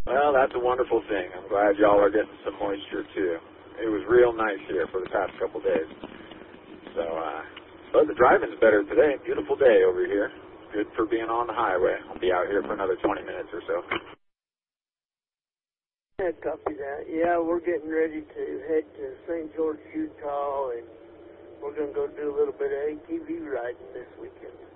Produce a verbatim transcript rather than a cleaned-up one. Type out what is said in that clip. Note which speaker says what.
Speaker 1: Well, that's a wonderful thing. I'm glad y'all are getting some moisture, too. It was real nice here for the past couple days. So, uh, but the driving's better today. Beautiful day over here. Good for being on the highway. I'll be out here for another twenty minutes or so.
Speaker 2: Yeah, copy that. Yeah, we're getting ready to head to Saint George, Utah, and we're going to go do a little bit of A T V riding this weekend.